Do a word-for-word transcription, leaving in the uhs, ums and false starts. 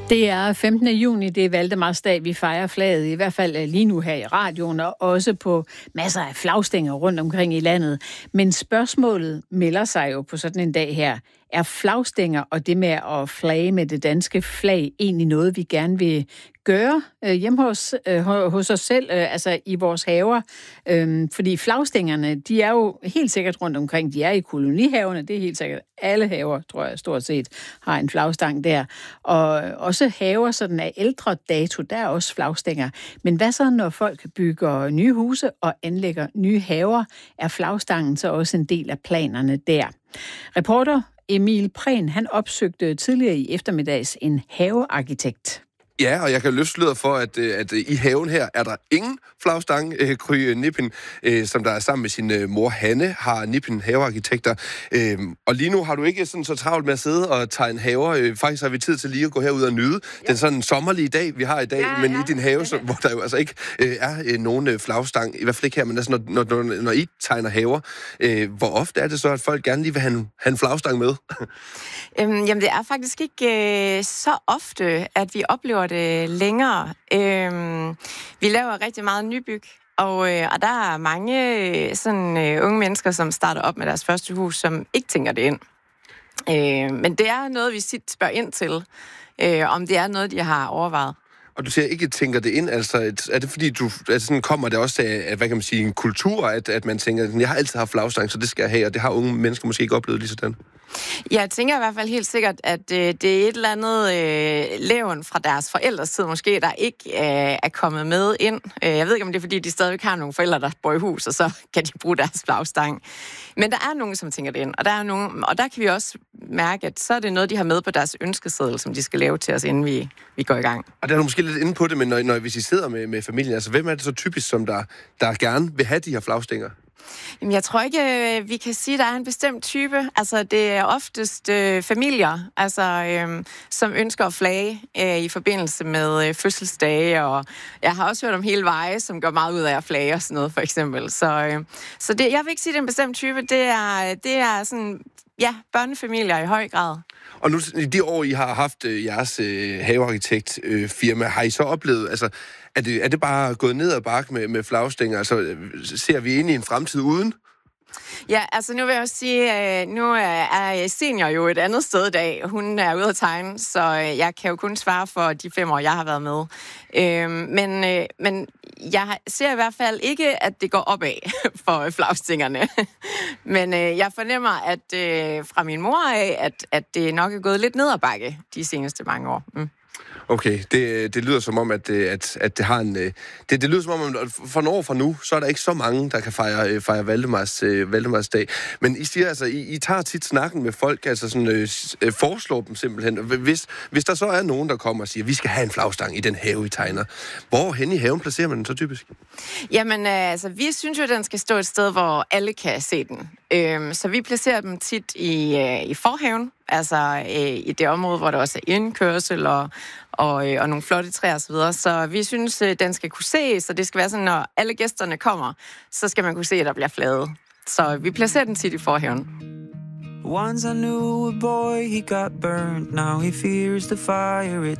Det er femtende juni, det er Valdemarsdag, vi fejrer flaget, i hvert fald lige nu her i radioen, og også på masser af flagstænger rundt omkring i landet. Men spørgsmålet melder sig jo på sådan en dag her. Er flagstænger og det med at flage med det danske flag egentlig noget, vi gerne vil gøre øh, hjemme hos, øh, hos os selv, øh, altså i vores haver? Øhm, fordi flagstængerne, de er jo helt sikkert rundt omkring. De er i kolonihaverne, det er helt sikkert alle haver, tror jeg stort set, har en flagstang der. Og også haver sådan af ældre dato, der er også flagstænger. Men hvad så, når folk bygger nye huse og anlægger nye haver? Er flagstangen så også en del af planerne der? Reporter Emil Prehn, han opsøgte tidligere i eftermiddags en havearkitekt. Ja, og jeg kan løfte sløret for, at, at i haven her er der ingen flagstang. Kry Nippin, som der er sammen med sin mor Hanne, har Nippin havearkitekter. Og lige nu har du ikke sådan så travlt med at sidde og tegne haver. Faktisk har vi tid til lige at gå herud og nyde ja. den sådan sommerlige dag, vi har i dag, ja, men ja. i din have, så, hvor der jo altså ikke er nogen flagstang, i hvert fald ikke her, men altså, når, når, når, når I tegner haver, hvor ofte er det så, at folk gerne lige vil have en, have en flagstang med? øhm, jamen, det er faktisk ikke øh, så ofte, at vi oplever det længere. Øhm, vi laver rigtig meget nybyg, og, øh, og der er mange sådan, øh, unge mennesker, som starter op med deres første hus, som ikke tænker det ind. Øh, men det er noget, vi tit spørger ind til, øh, om det er noget, de har overvejet. Og du siger ikke tænker det ind, altså er det fordi, du altså sådan kommer det også af, hvad kan man sige, en kultur, at, at man tænker, jeg har altid haft flagstang, så det skal jeg have, og det har unge mennesker måske ikke oplevet lige sådan? Jeg tænker i hvert fald helt sikkert, at øh, det er et eller andet øh, levn fra deres forældres tid måske, der ikke øh, er kommet med ind. Øh, jeg ved ikke, om det er, fordi de stadigvæk har nogle forældre, der bor i hus, og så kan de bruge deres flagstang. Men der er nogen, som tænker det ind, og der er nogen, og der kan vi også mærke, at så er det noget, de har med på deres ønskeseddel, som de skal lave til os, inden vi, vi går i gang. Og der er du måske lidt inde på det, men når, når hvis I sidder med, med familien, altså hvem er det så typisk, som der, der gerne vil have de her flagstænger? Jamen, jeg tror ikke, vi kan sige, at der er en bestemt type. Altså, det er oftest øh, familier, altså, øh, som ønsker at flage øh, i forbindelse med øh, fødselsdage, og jeg har også hørt om hele veje, som går meget ud af at flage og sådan noget, for eksempel. Så, øh, så det, jeg vil ikke sige, at det er en bestemt type. Det er, det er sådan, ja, børnefamilier i høj grad. Og nu, i de år, I har haft øh, jeres øh, havearkitektfirma, øh, har I så oplevet, altså, er det, er det bare gået ned ad bakke med, med flagstænger? Altså, ser vi ind i en fremtid uden? Ja, altså nu vil jeg også sige, at nu er senior jo et andet sted i dag. Hun er ude at tegne, så jeg kan jo kun svare for de fem år, jeg har været med. Men, men jeg ser i hvert fald ikke, at det går opad for flagstængerne. Men jeg fornemmer, at fra min mor af, at, at det nok er gået lidt ned ad bakke de seneste mange år. Mm. Okay, det, det lyder som om, at, at, at det har en... Det, det lyder som om, at for nogle år fra nu, så er der ikke så mange, der kan fejre, fejre Valdemars, Valdemarsdag. Men I siger altså, I, I tager tit snakken med folk, altså sådan, øh, foreslår dem simpelthen. Hvis, hvis der så er nogen, der kommer og siger, vi skal have en flagstang i den have, I tegner. Hvor hen i haven placerer man den så typisk? Jamen, altså, vi synes jo, at den skal stå et sted, hvor alle kan se den. Øhm, så vi placerer dem tit i, øh, i forhaven, altså øh, i det område, hvor der også er indkørsel og, og, øh, og nogle flotte træer osv. Så, så vi synes, øh, den skal kunne ses, og det skal være sådan, når alle gæsterne kommer, så skal man kunne se, at der bliver flaget. Så vi placerer den tit i forhaven. Once I knew a boy, he got burned, now he fears the fire.